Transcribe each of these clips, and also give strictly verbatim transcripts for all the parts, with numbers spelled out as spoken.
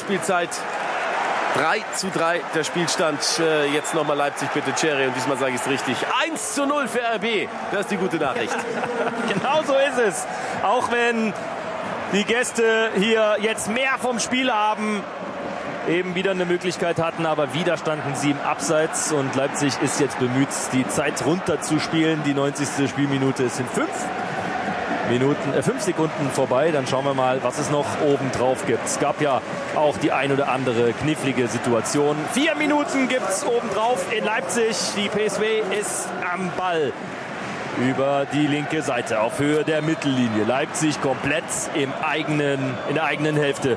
Spielzeit. drei zu drei der Spielstand. Äh, jetzt nochmal Leipzig, bitte, Cherry. Und diesmal sage ich es richtig. eins zu null für R B. Das ist die gute Nachricht. Genau so ist es. Auch wenn die Gäste hier jetzt mehr vom Spiel haben, eben wieder eine Möglichkeit hatten, aber wieder standen sie im Abseits. Und Leipzig ist jetzt bemüht, die Zeit runterzuspielen. Die neunzigste Spielminute ist in fünf Minuten, äh, fünf Sekunden vorbei. Dann schauen wir mal, was es noch oben drauf gibt. Es gab ja auch die ein oder andere knifflige Situation. Vier Minuten gibt es oben drauf in Leipzig. Die P S V ist am Ball über die linke Seite auf Höhe der Mittellinie. Leipzig komplett im eigenen, in der eigenen Hälfte.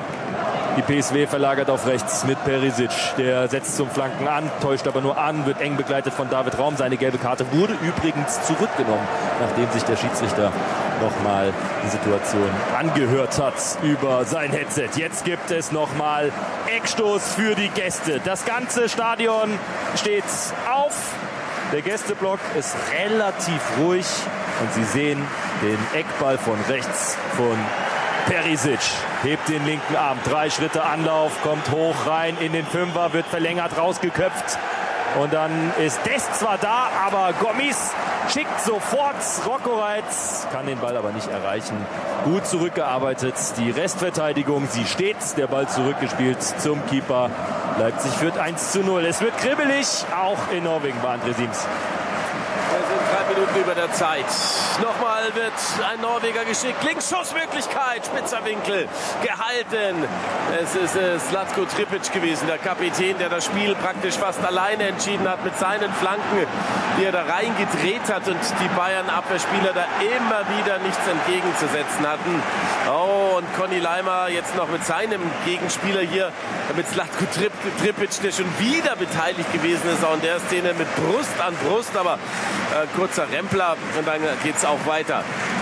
Die P S V verlagert auf rechts mit Perisic. Der setzt zum Flanken an, täuscht aber nur an, wird eng begleitet von David Raum. Seine gelbe Karte wurde übrigens zurückgenommen, nachdem sich der Schiedsrichter nochmal die Situation angehört hat über sein Headset. Jetzt gibt es nochmal Eckstoß für die Gäste. Das ganze Stadion steht auf. Der Gästeblock ist relativ ruhig und Sie sehen den Eckball von rechts von Perisic. Hebt den linken Arm, drei Schritte Anlauf, kommt hoch rein in den Fünfer, wird verlängert, rausgeköpft. Und dann ist Dest zwar da, aber Gomis schickt sofort Rocco Reitz, kann den Ball aber nicht erreichen. Gut zurückgearbeitet, die Restverteidigung, sie steht, der Ball zurückgespielt zum Keeper. Leipzig führt eins zu null. Es wird kribbelig, auch in Norwegen bei André Siems. Wir sind drei Minuten über der Zeit. Nochmal wird ein Norweger geschickt. Linksschussmöglichkeit, spitzer Winkel, gehalten. Es ist äh, Zlatko Tripic gewesen, der Kapitän, der das Spiel praktisch fast alleine entschieden hat mit seinen Flanken, die er da reingedreht hat und die Bayern-Abwehrspieler da immer wieder nichts entgegenzusetzen hatten. Oh, und Conny Leimer jetzt noch mit seinem Gegenspieler hier, mit Zlatko Tripic, der schon wieder beteiligt gewesen ist, auch in der Szene mit Brust an Brust, aber äh, kurzer Rempler und dann geht's auch weiter.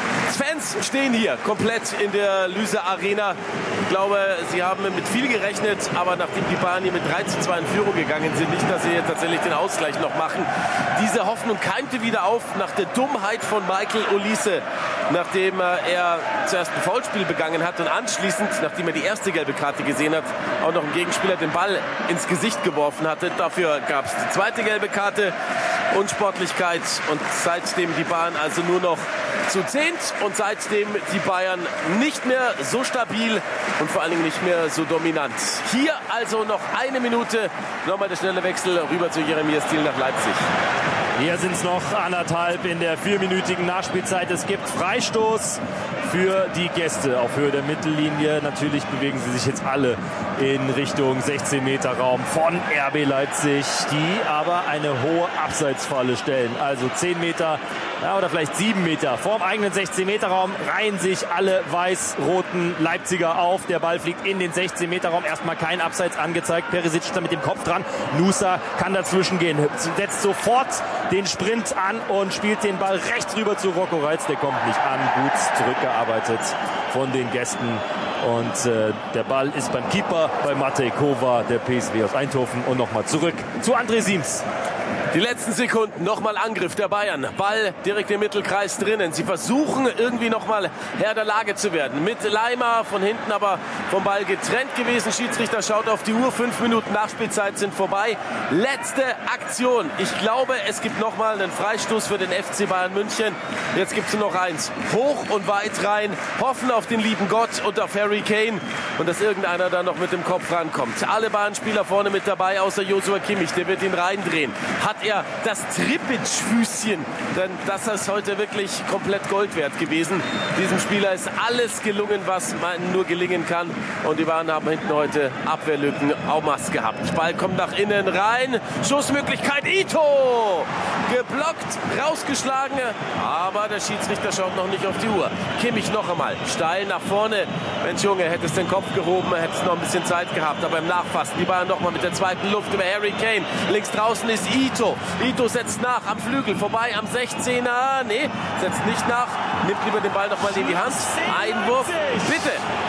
Fans stehen hier komplett in der Lyse Arena. Ich glaube, sie haben mit viel gerechnet, aber nachdem die Bayern hier mit drei zu zwei in Führung gegangen sind, nicht, dass sie jetzt tatsächlich den Ausgleich noch machen. Diese Hoffnung keimte wieder auf nach der Dummheit von Michael Olise, nachdem er zuerst ein Foulspiel begangen hat und anschließend, nachdem er die erste gelbe Karte gesehen hat, auch noch ein Gegenspieler den Ball ins Gesicht geworfen hatte. Dafür gab es die zweite gelbe Karte, Unsportlichkeit, und seitdem die Bayern also nur noch zu zehnt und seitdem die Bayern nicht mehr so stabil und vor allen Dingen nicht mehr so dominant. Hier also noch eine Minute, nochmal der schnelle Wechsel rüber zu Jeremias Thiel nach Leipzig. Hier sind es noch anderthalb in der vierminütigen Nachspielzeit. Es gibt Freistoß für die Gäste auf Höhe der Mittellinie. Natürlich bewegen sie sich jetzt alle in Richtung sechzehn Meter Raum von R B Leipzig, die aber eine hohe Abseitsfalle stellen. Also zehn Meter, ja, oder vielleicht sieben Meter vorm eigenen sechzehn Meter Raum reihen sich alle weiß-roten Leipziger auf. Der Ball fliegt in den sechzehn Meter Raum. Erstmal kein Abseits angezeigt. Perisic ist da mit dem Kopf dran. Nusa kann dazwischen gehen. Setzt sofort den Sprint an und spielt den Ball rechts rüber zu Rocco Reitz. Der kommt nicht an. Gut zurückgearbeitet von den Gästen. Und äh, der Ball ist beim Keeper, bei Matej Kova, der P S V aus Eindhoven. Und nochmal zurück zu André Siems. Die letzten Sekunden, nochmal Angriff der Bayern. Ball direkt im Mittelkreis drinnen. Sie versuchen irgendwie nochmal Herr der Lage zu werden. Mit Leimer von hinten aber vom Ball getrennt gewesen. Schiedsrichter schaut auf die Uhr. Fünf Minuten Nachspielzeit sind vorbei. Letzte Aktion. Ich glaube, es gibt nochmal einen Freistoß für den F C Bayern München. Jetzt gibt es nur noch eins. Hoch und weit rein. Hoffen auf den lieben Gott und auf Harry Kane. Und dass irgendeiner da noch mit dem Kopf rankommt. Alle Bayern-Spieler vorne mit dabei, außer Joshua Kimmich. Der wird ihn reindrehen. Hat er das Tripic-Füßchen, denn das ist heute wirklich komplett Gold wert gewesen. Diesem Spieler ist alles gelungen, was man nur gelingen kann. Und die Bayern haben hinten heute Abwehrlücken en masse gehabt. Ball kommt nach innen rein. Schussmöglichkeit, Ito! Geblockt, rausgeschlagen. Aber der Schiedsrichter schaut noch nicht auf die Uhr. Kimmich noch einmal, steil nach vorne. Mensch Junge, hätte es den Kopf gehoben, hätte es noch ein bisschen Zeit gehabt. Aber im Nachfassen, die Bayern noch mal mit der zweiten Luft über Harry Kane. Links draußen ist Ito. Ito setzt nach am Flügel, vorbei am sechzehner. Nee, setzt nicht nach. Nimmt lieber den Ball noch mal in die Hand. Einwurf, bitte.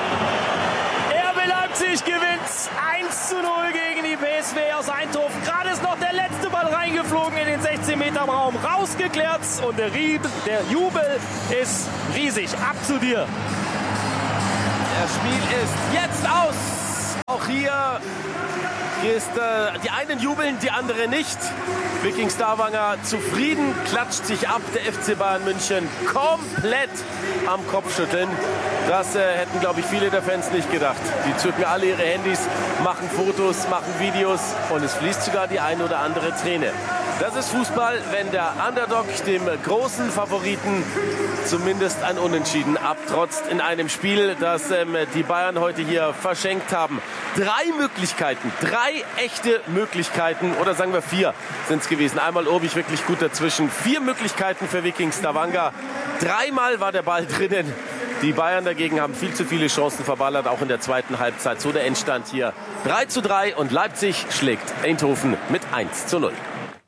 R B Leipzig gewinnt eins zu null gegen die P S V aus Eindhoven. Gerade ist noch der letzte Ball reingeflogen in den sechzehn Meter Raum. Rausgeklärt und der, Rieb, der Jubel ist riesig. Ab zu dir. Das Spiel ist jetzt aus. auch hier ist, äh, die einen jubeln, die anderen nicht. Viking Stavanger zufrieden, klatscht sich ab. Der F C Bayern München komplett am Kopfschütteln. Das äh, hätten, glaube ich, viele der Fans nicht gedacht. Die zücken alle ihre Handys, machen Fotos, machen Videos und es fließt sogar die eine oder andere Träne. Das ist Fußball, wenn der Underdog dem großen Favoriten zumindest ein Unentschieden abtrotzt in einem Spiel, das ähm, die Bayern heute hier verschenkt haben. Drei Möglichkeiten, drei echte Möglichkeiten, oder sagen wir vier sind es gewesen. Einmal Obig wirklich gut dazwischen. Vier Möglichkeiten für Viking Stavanger. Dreimal war der Ball drinnen. Die Bayern dagegen haben viel zu viele Chancen verballert, auch in der zweiten Halbzeit. So der Endstand hier. drei zu drei und Leipzig schlägt Eindhoven mit eins zu null.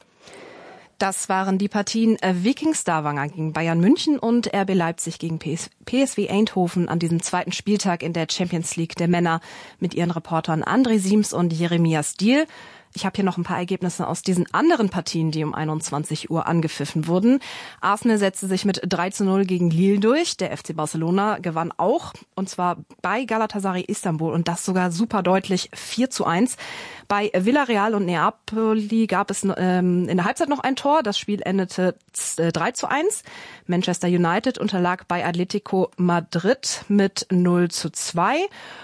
Das waren die Partien Viking Stavanger gegen Bayern München und R B Leipzig gegen P S V Eindhoven an diesem zweiten Spieltag in der Champions League der Männer mit ihren Reportern André Siems und Jeremias Diehl. Ich habe hier noch ein paar Ergebnisse aus diesen anderen Partien, die um einundzwanzig Uhr angepfiffen wurden. Arsenal setzte sich mit drei zu null gegen Lille durch. Der F C Barcelona gewann auch, und zwar bei Galatasaray Istanbul, und das sogar super deutlich, vier zu eins. Bei Villarreal und Neapoli gab es ähm, in der Halbzeit noch ein Tor. Das Spiel endete äh, drei zu eins. Manchester United unterlag bei Atletico Madrid mit null zu zwei.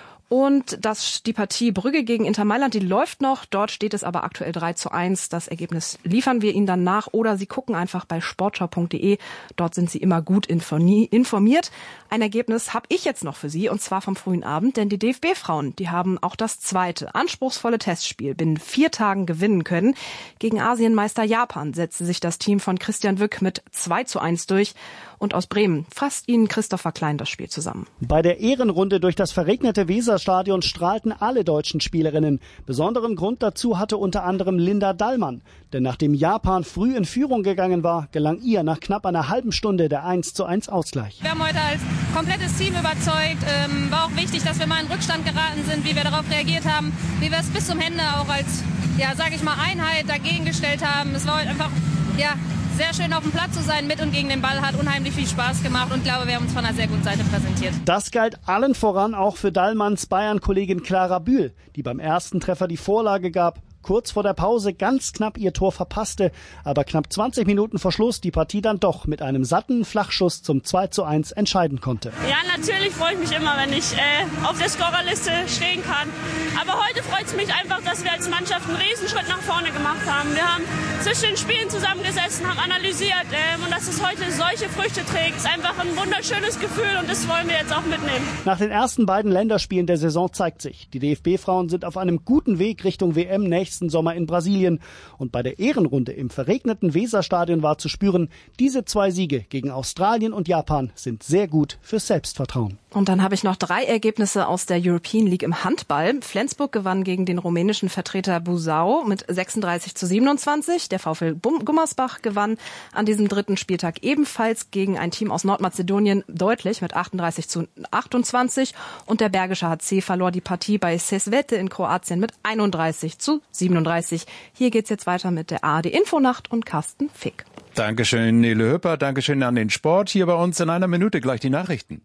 Und das, die Partie Brügge gegen Inter Mailand, die läuft noch. Dort steht es aber aktuell drei zu eins. Das Ergebnis liefern wir Ihnen dann nach. Oder Sie gucken einfach bei sportschau punkt de. Dort sind Sie immer gut informiert. Ein Ergebnis habe ich jetzt noch für Sie, und zwar vom frühen Abend. Denn die D F B-Frauen, die haben auch das zweite anspruchsvolle Testspiel binnen vier Tagen gewinnen können. Gegen Asienmeister Japan setzte sich das Team von Christian Wück mit zwei zu eins durch. Und aus Bremen fasst Ihnen Christopher Klein das Spiel zusammen. Bei der Ehrenrunde durch das verregnete Weserstadion strahlten alle deutschen Spielerinnen. Besonderen Grund dazu hatte unter anderem Linda Dallmann. Denn nachdem Japan früh in Führung gegangen war, gelang ihr nach knapp einer halben Stunde der eins zu eins Ausgleich. Wir haben heute als komplettes Team überzeugt. Ähm, war auch wichtig, dass wir mal in Rückstand geraten sind, wie wir darauf reagiert haben, wie wir es bis zum Ende auch als, ja, sage ich mal, Einheit dagegen gestellt haben. Es war heute einfach, ja, sehr schön auf dem Platz zu sein, mit und gegen den Ball, hat unheimlich viel Spaß gemacht und glaube, wir haben uns von einer sehr guten Seite präsentiert. Das galt allen voran auch für Dallmanns Bayern-Kollegin Clara Bühl, die beim ersten Treffer die Vorlage gab, kurz vor der Pause ganz knapp ihr Tor verpasste, aber knapp zwanzig Minuten vor Schluss die Partie dann doch mit einem satten Flachschuss zum zwei zu eins entscheiden konnte. Ja, natürlich freue ich mich immer, wenn ich äh, auf der Scorerliste stehen kann. Aber heute freut es mich einfach, dass wir als Mannschaft einen Riesenschritt nach vorne gemacht haben. Wir haben zwischen den Spielen zusammengesessen, haben analysiert äh, und dass es heute solche Früchte trägt, ist einfach ein wunderschönes Gefühl und das wollen wir jetzt auch mitnehmen. Nach den ersten beiden Länderspielen der Saison zeigt sich, die D F B-Frauen sind auf einem guten Weg Richtung W M nächsten Sommer in Brasilien. Und bei der Ehrenrunde im verregneten Weserstadion war zu spüren, diese zwei Siege gegen Australien und Japan sind sehr gut fürs Selbstvertrauen. Und dann habe ich noch drei Ergebnisse aus der European League im Handball. Flensburg gewann gegen den rumänischen Vertreter Buzău mit sechsunddreißig zu siebenundzwanzig. Der VfL Gummersbach gewann an diesem dritten Spieltag ebenfalls gegen ein Team aus Nordmazedonien deutlich mit achtunddreißig zu achtundzwanzig. Und der Bergische H C verlor die Partie bei Sesvete in Kroatien mit einunddreißig zu siebenunddreißig. Hier geht's jetzt weiter mit der A R D Infonacht und Carsten Fick. Dankeschön, Nele Höper. Dankeschön an den Sport. Hier bei uns in einer Minute gleich die Nachrichten.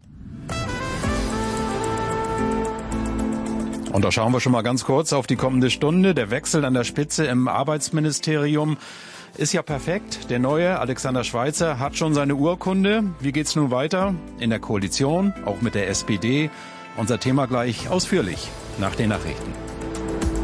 Und da schauen wir schon mal ganz kurz auf die kommende Stunde. Der Wechsel an der Spitze im Arbeitsministerium ist ja perfekt. Der neue Alexander Schweitzer hat schon seine Urkunde. Wie geht's nun weiter? In der Koalition, auch mit der S P D. Unser Thema gleich ausführlich nach den Nachrichten.